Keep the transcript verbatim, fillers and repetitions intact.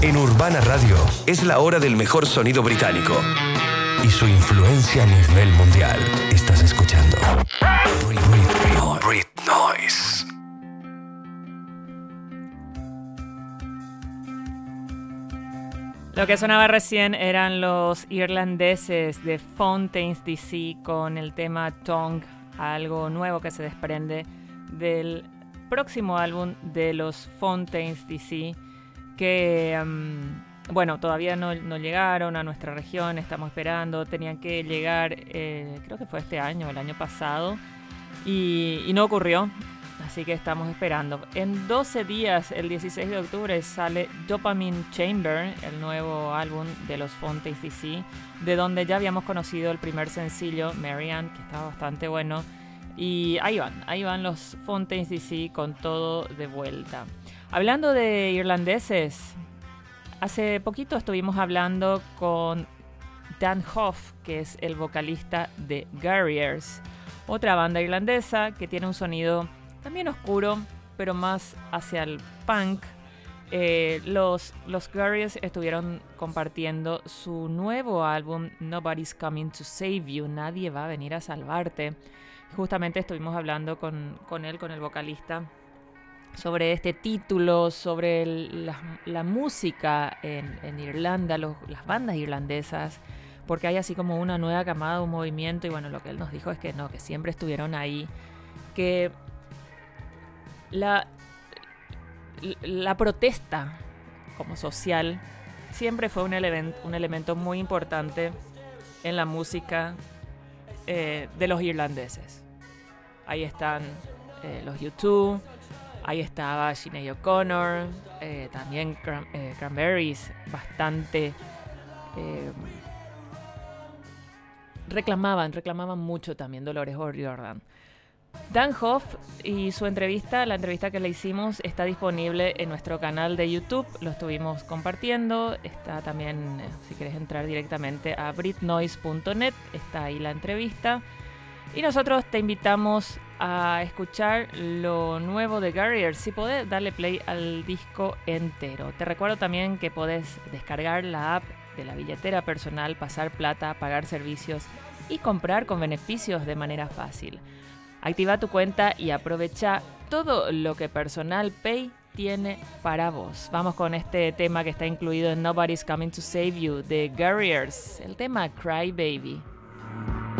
En Urbana Radio es la hora del mejor sonido británico y su influencia a nivel mundial. Estás escuchando Red Noise. Lo que sonaba recién eran los irlandeses de Fountains D C con el tema Tongue, algo nuevo que se desprende del próximo álbum de los Fountains D C, que um, bueno, todavía no, no llegaron a nuestra región, estamos esperando, tenían que llegar, eh, creo que fue este año, el año pasado, y, y no ocurrió. Así que estamos esperando. En doce días, el dieciséis de octubre, sale Dopamine Chamber, el nuevo álbum de los Fountains D C, de donde ya habíamos conocido el primer sencillo, Marianne, que estaba bastante bueno. Y ahí van, ahí van los Fountains D C con todo de vuelta. Hablando de irlandeses, hace poquito estuvimos hablando con Dan Hoff, que es el vocalista de Garriers, otra banda irlandesa que tiene un sonido también oscuro, pero más hacia el punk. Eh, los, los Garriers estuvieron compartiendo su nuevo álbum Nobody's Coming to Save You, Nadie va a venir a salvarte. Justamente estuvimos hablando con, con él, con el vocalista, sobre este título, sobre el, la, la música en, en Irlanda, los, las bandas irlandesas, porque hay así como una nueva camada, un movimiento, y bueno, lo que él nos dijo es que no, que siempre estuvieron ahí, que La, la protesta como social siempre fue un, eleven, un elemento muy importante en la música eh, de los irlandeses. Ahí están eh, los U dos, ahí estaba Sinead O'Connor, eh, también Cran, eh, Cranberries, bastante eh, reclamaban, reclamaban mucho también Dolores O'Riordan. Dan Hoff y su entrevista, la entrevista que le hicimos, está disponible en nuestro canal de YouTube. Lo estuvimos compartiendo. Está también, si quieres entrar directamente a britnoise punto net, está ahí la entrevista. Y nosotros te invitamos a escuchar lo nuevo de Garriers. Si podés, darle play al disco entero. Te recuerdo también que podés descargar la app de la billetera personal, pasar plata, pagar servicios y comprar con beneficios de manera fácil. Activa tu cuenta y aprovecha todo lo que Personal Pay tiene para vos. Vamos con este tema que está incluido en Nobody's Coming to Save You de Garriers, el tema Cry Baby.